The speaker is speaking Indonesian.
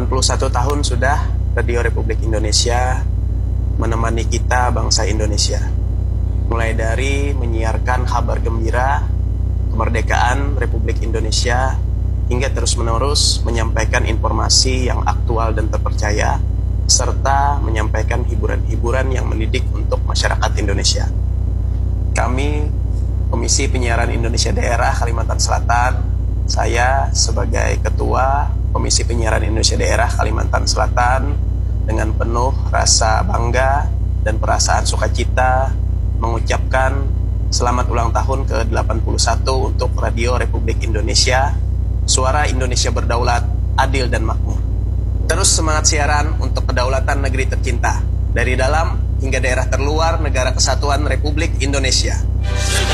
81 tahun sudah Radio Republik Indonesia menemani kita bangsa Indonesia. Mulai dari menyiarkan kabar gembira kemerdekaan Republik Indonesia hingga terus-menerus menyampaikan informasi yang aktual dan terpercaya serta menyampaikan hiburan-hiburan yang mendidik untuk masyarakat Indonesia. Kami, Komisi Penyiaran Indonesia Daerah Kalimantan Selatan, saya sebagai Ketua Komisi Penyiaran Indonesia Daerah Kalimantan Selatan, dengan penuh rasa bangga dan perasaan sukacita mengucapkan selamat ulang tahun ke-81 untuk Radio Republik Indonesia, suara Indonesia berdaulat, adil dan makmur. Terus semangat siaran untuk kedaulatan negeri tercinta, dari dalam hingga daerah terluar Negara Kesatuan Republik Indonesia.